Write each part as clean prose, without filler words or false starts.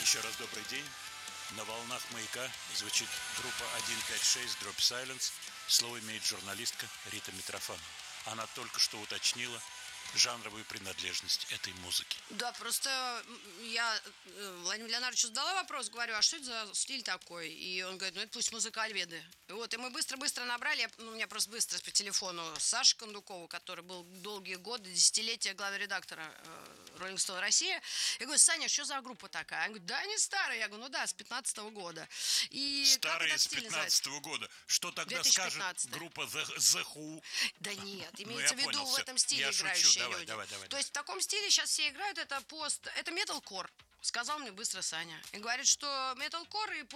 Еще раз добрый день. На волнах «Маяка» звучит группа 156 Drop Silence. Слово имеет журналистка Рита Митрофанова. Она только что уточнила жанровую принадлежность этой музыки. Да, просто я Владимиру Леонардовичу задала вопрос, говорю, а что это за стиль такой? И он говорит, ну это пусть музыкальведы. И мы быстро-быстро набрали, у меня просто быстро по телефону Саша Кондукову, который был долгие годы, десятилетия главой редактора Rolling Stone Россия. Я говорю, Саня, что за группа такая? Он говорит, да, они старые. Я говорю, ну да, с 15-го года. И старые с 15-го года. Что тогда 2015. Скажет группа The Who? Да нет, имеется в виду в этом стиле я играющие шучу. люди. Давай. То есть в таком стиле сейчас все играют, это металкор. Сказал мне быстро Саня. И говорит, что металкор и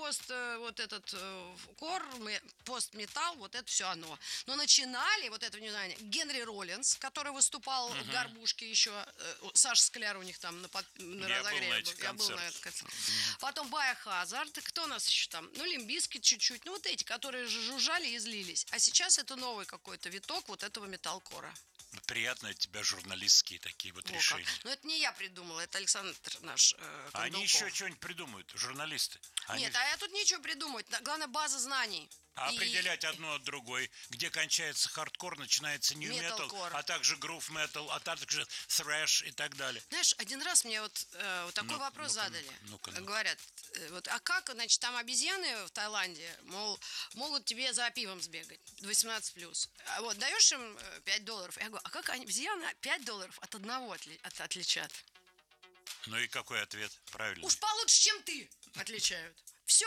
пост-металл, вот это все оно. Но начинали, вот это внимание, Генри Роллинс, который выступал в Горбушке еще, Саша Скляр у них там на разогреве был. Я был на этом концерте. Потом Biohazard, кто у нас еще там? Ну, Limp Bizkit чуть-чуть. Ну, вот эти, которые жужжали и злились. А сейчас это новый какой-то виток вот этого металкора. Приятно от тебя журналистские такие вот решения. Но это не я придумала, это Александр наш Кондуков. Они еще что-нибудь придумают, журналисты. Нет, а я тут нечего придумать. Главное, база знаний. Определять одно от другой. Где кончается хардкор, начинается нью-метал, а также грув-метал, а также thrash и так далее. Знаешь, один раз мне вот такой вопрос задали. Говорят, а как, значит, там обезьяны в Таиланде, мол, могут тебе за пивом сбегать, 18+. Вот, даешь им $5. Я говорю, а как обезьяны $5 от одного отличат? Ну и какой ответ? Правильно. Уж получше, чем ты, отличают. Все.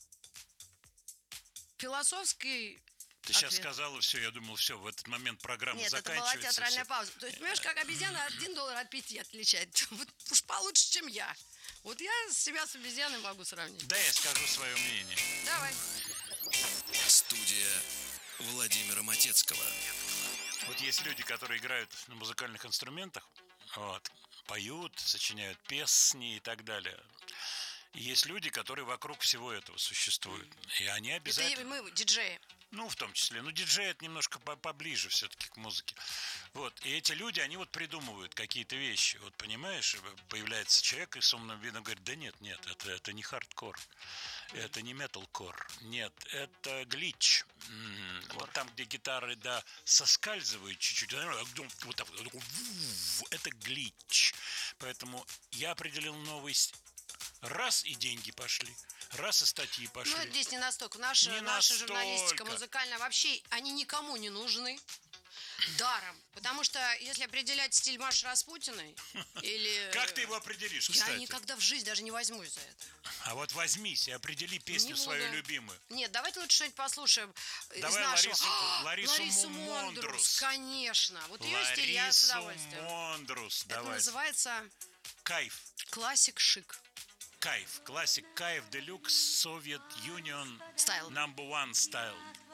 Философский Ты сейчас сказала все, я думал, все, в этот момент программа заканчивается. Нет, это была театральная пауза. То есть, понимаешь, как обезьяна $1 от 5 отличает. Вот уж получше, чем я. Вот я себя с обезьяной могу сравнить. Да, я скажу свое мнение. Давай. Студия Владимира Матецкого. Вот есть люди, которые играют на музыкальных инструментах, вот, поют, сочиняют песни и так далее. И есть люди, которые вокруг всего этого существуют. И они обязательно... Это мы, диджеи. Ну, в том числе. Ну, диджей это немножко поближе все-таки к музыке. Вот. И эти люди, они вот придумывают какие-то вещи. Вот, понимаешь, появляется человек и с умным видом говорит, да нет, это не хардкор. Это не металкор. Нет, это глич. Вот там, где гитары, да, соскальзывают чуть-чуть. Вот так вот. Это глич. Поэтому я определил новый... Раз и деньги пошли, раз и статьи пошли. Ну, здесь не настолько. Наша журналистика музыкальная вообще, они никому не нужны. Даром. Потому что если определять стиль Маши Распутиной или... Как ты его определишь, кстати? Я никогда в жизнь даже не возьмусь за это. А вот возьмись и определи песню свою любимую. Нет, давайте лучше что-нибудь послушаем. Давай Ларису Мондрус. Конечно. Вот ее стиль я с удовольствием. Мондрус. Это называется... Кайф. Классик шик. Кайф. Классик Кайф Делюкс Soviet Union Style. Number One Style.